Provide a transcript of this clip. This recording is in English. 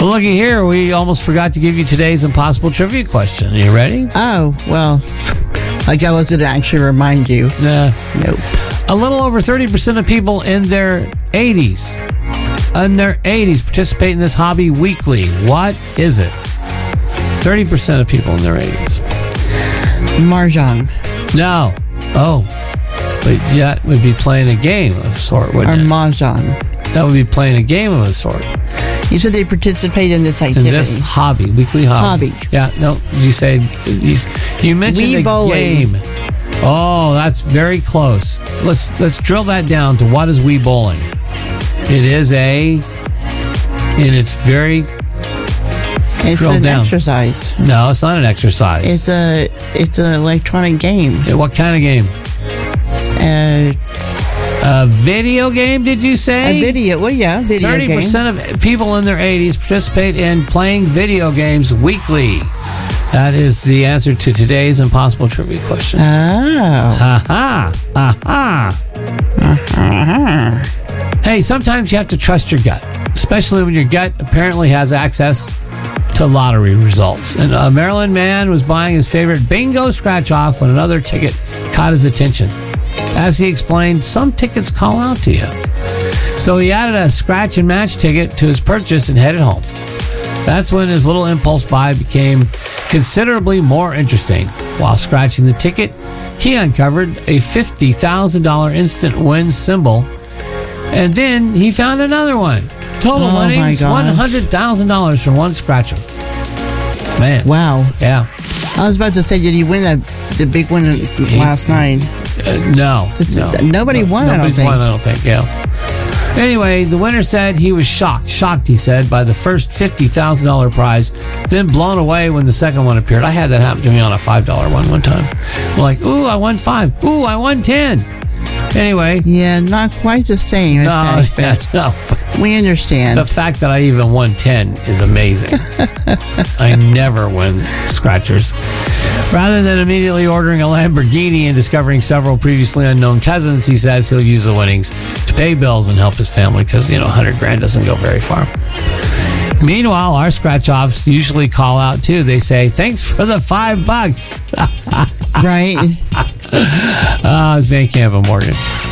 Well, looky here. We almost forgot to give you today's impossible trivia question. Are you ready? Oh, well, like I was going to actually remind you. Nope. A little over 30% of people in their 80s participate in this hobby weekly. What is it? 30% of people in their 80s. Mahjong. No. Oh. But that would be playing a game of sort, wouldn't it? Or Mahjong. That would be playing a game of a sort. You said they participate in this activity. In this hobby, weekly hobby. Yeah, no, you said, you mentioned Wii a bowling. game. Oh, that's very close. Let's drill that down to what is Wii bowling? It is and it's very It's drilled an down. exercise. No, it's not an exercise. It's an electronic game. What kind of game? A A video game, did you say? video. Well, yeah, video 30% game. of people in their 80s participate in playing video games weekly. That is the answer to today's impossible trivia question. Oh. Aha! Hey, sometimes you have to trust your gut, especially when your gut apparently has access to lottery results. And a Maryland man was buying his favorite bingo scratch-off when another ticket caught his attention. As he explained, some tickets call out to you. So he added a scratch and match ticket to his purchase and headed home. That's when his little impulse buy became considerably more interesting. While scratching the ticket, he uncovered a $50,000 instant win symbol. And then he found another one. Total winnings, $100,000 from one scratcher. Man. Wow. Yeah. I was about to say, did he win the big one last night? No. Nobody won, I don't Nobody's think. won, I don't think, yeah. Anyway, the winner said he was shocked, he said, by the first $50,000 prize, then blown away when the second one appeared. I had that happen to me on a $5 one time. I'm like, ooh, I won 5. Ooh, I won 10. Anyway. Yeah, not quite the same. No, no. We understand. The fact that I even won 10 is amazing. I never win scratchers. Rather than immediately ordering a Lamborghini and discovering several previously unknown cousins, he says he'll use the winnings to pay bills and help his family because, $100,000 doesn't go very far. Meanwhile, our scratch-offs usually call out, too. They say, thanks for the $5. Right. It's Van Camp and Morgan.